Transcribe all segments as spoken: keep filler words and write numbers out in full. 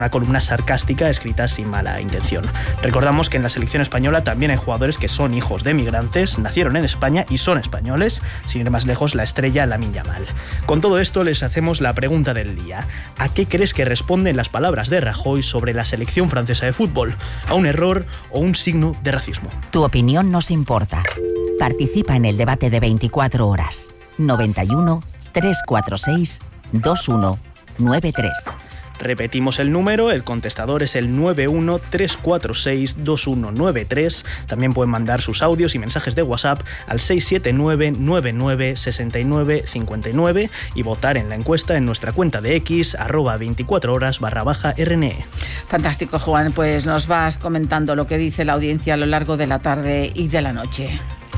Una columna sarcástica escrita sin mala intención. Recordamos que en la selección española también hay jugadores que son hijos de migrantes, nacieron en España y son españoles, sin ir más lejos la estrella Lamine Yamal. Con todo esto les hacemos la pregunta del día. ¿A qué crees que responden las palabras de Rajoy sobre la selección francesa de fútbol? ¿A un error o un signo de racismo? Tu opinión nos importa. Participa en el debate de veinticuatro horas. noventa y uno, trescientos cuarenta y seis, veintiuno noventa y tres. Repetimos el número, el contestador es el nueve uno tres cuatro seis dos uno nueve tres. También pueden mandar sus audios y mensajes de WhatsApp al seis siete nueve nueve nueve seis nueve cinco nueve y votar en la encuesta en nuestra cuenta de X, arroba veinticuatro horas barra baja R N E. Fantástico, Juan, pues nos vas comentando lo que dice la audiencia a lo largo de la tarde y de la noche.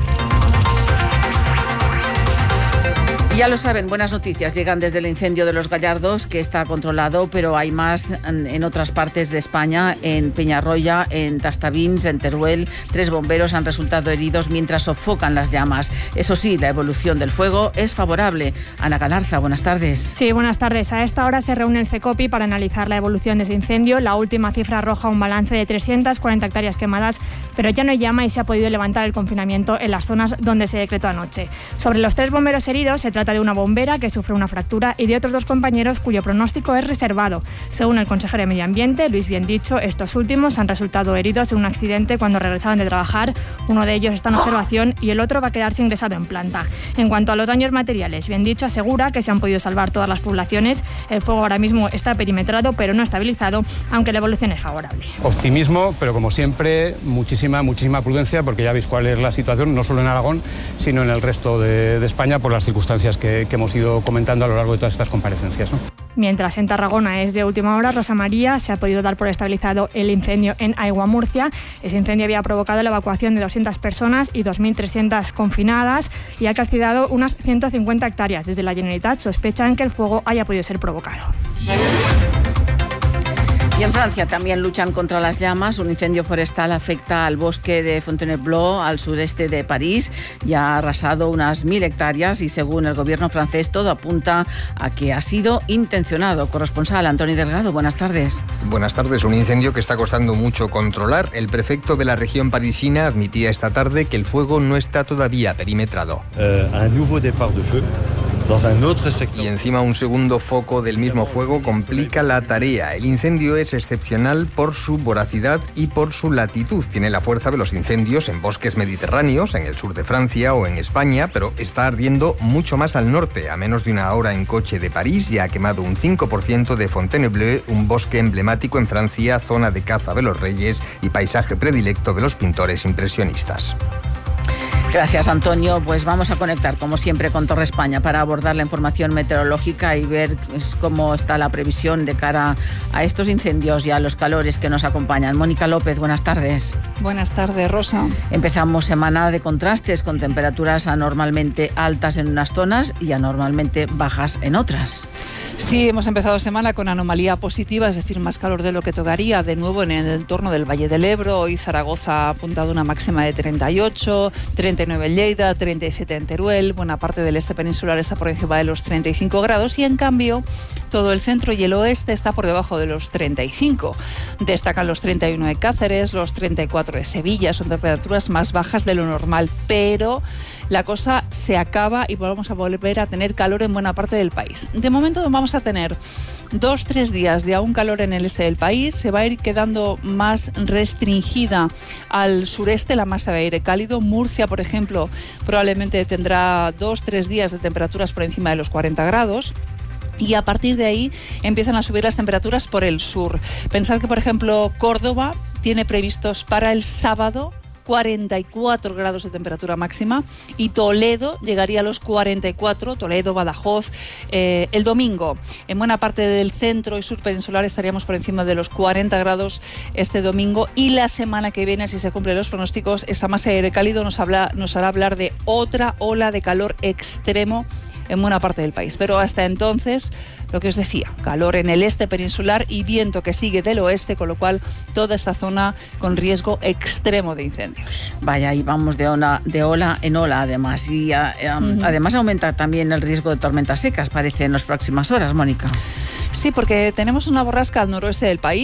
Ya lo saben, buenas noticias llegan desde el incendio de Los Gallardos, que está controlado, pero hay más en otras partes de España, en Peñarroya, en Tastavins, en Teruel. Tres bomberos han resultado heridos mientras sofocan las llamas. Eso sí, la evolución del fuego es favorable. Ana Galarza, buenas tardes. Sí, buenas tardes. A esta hora se reúne el CECOPI para analizar la evolución de ese incendio. La última cifra arroja un balance de trescientas cuarenta hectáreas quemadas, pero ya no hay llama y se ha podido levantar el confinamiento en las zonas donde se decretó anoche. Sobre los tres bomberos heridos, se trata de una bombera que sufre una fractura y de otros dos compañeros cuyo pronóstico es reservado. Según el consejero de Medio Ambiente, Luis Biendicho, estos últimos han resultado heridos en un accidente cuando regresaban de trabajar. Uno de ellos está en observación y el otro va a quedarse ingresado en planta. En cuanto a los daños materiales, Biendicho asegura que se han podido salvar todas las poblaciones. El fuego ahora mismo está perimetrado, pero no estabilizado, aunque la evolución es favorable. Optimismo, pero como siempre, muchísima, muchísima prudencia, porque ya veis cuál es la situación, no solo en Aragón, sino en el resto de, de España, por las circunstancias que, que hemos ido comentando a lo largo de todas estas comparecencias, ¿no? Mientras en Tarragona es de última hora, Rosa María, se ha podido dar por estabilizado el incendio en Aigua Murcia. Ese incendio había provocado la evacuación de doscientas personas y dos mil trescientas confinadas y ha calcinado unas ciento cincuenta hectáreas. Desde la Generalitat sospechan que el fuego haya podido ser provocado. Y en Francia también luchan contra las llamas. Un incendio forestal afecta al bosque de Fontainebleau, al sureste de París. Ya ha arrasado unas mil hectáreas y según el gobierno francés todo apunta a que ha sido intencionado. Corresponsal Antonio Delgado, buenas tardes. Buenas tardes. Un incendio que está costando mucho controlar. El prefecto de la región parisina admitía esta tarde que el fuego no está todavía perimetrado. Uh, un nuevo départ de feu. Y encima un segundo foco del mismo fuego complica la tarea. El incendio es excepcional por su voracidad y por su latitud. Tiene la fuerza de los incendios en bosques mediterráneos, en el sur de Francia o en España, pero está ardiendo mucho más al norte. A menos de una hora en coche de París ya ha quemado un cinco por ciento de Fontainebleau, un bosque emblemático en Francia, zona de caza de los reyes y paisaje predilecto de los pintores impresionistas. Gracias, Antonio. Pues vamos a conectar, como siempre, con Torre España para abordar la información meteorológica y ver cómo está la previsión de cara a estos incendios y a los calores que nos acompañan. Mónica López, buenas tardes. Buenas tardes, Rosa. Empezamos semana de contrastes, con temperaturas anormalmente altas en unas zonas y anormalmente bajas en otras. Sí, hemos empezado semana con anomalía positiva, es decir, más calor de lo que tocaría. De nuevo en el entorno del Valle del Ebro. Hoy Zaragoza ha apuntado una máxima de treinta y ocho, treinta y nueve en Lleida, treinta y siete en Teruel. Buena parte del este peninsular está por encima de los treinta y cinco grados y en cambio todo el centro y el oeste está por debajo de los treinta y cinco. Destacan los treinta y uno de Cáceres, los treinta y cuatro de Sevilla. Son temperaturas más bajas de lo normal, pero la cosa se acaba y vamos a volver a tener calor en buena parte del país. De momento vamos a tener dos, tres días de aún calor en el este del país. Se va a ir quedando más restringida al sureste la masa de aire cálido. Murcia, por ejemplo, probablemente tendrá dos, tres días de temperaturas por encima de los cuarenta grados. Y a partir de ahí empiezan a subir las temperaturas por el sur. Pensad que, por ejemplo, Córdoba tiene previstos para el sábado cuarenta y cuatro grados de temperatura máxima y Toledo llegaría a los cuarenta y cuatro, Toledo, Badajoz, eh, el domingo. En buena parte del centro y sur peninsular estaríamos por encima de los cuarenta grados este domingo y la semana que viene, si se cumplen los pronósticos, esa masa de aire cálido nos, habla, nos hará hablar de otra ola de calor extremo en buena parte del país. Pero hasta entonces, lo que os decía, calor en el este peninsular y viento que sigue del oeste, con lo cual toda esta zona con riesgo extremo de incendios. Vaya, y vamos de ola, de ola en ola además. Y um, uh-huh. además aumenta también el riesgo de tormentas secas, parece, en las próximas horas, Mónica. Sí, porque tenemos una borrasca al noroeste del país.